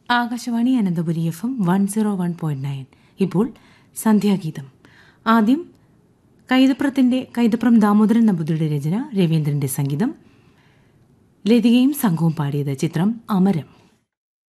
Akashvani Ananthapuri FM 101.9. ഇപ്പോൾ സന്ധ്യാഗീതം. ആദ്യം കൈതപ്രം ദാമോദരൻ നമ്പൂതിരിയുടെ രചന, രവീന്ദ്രന്റെ സംഗീതം. ലതികയും സംഘവും പാടിയത്. ചിത്രം അമരം.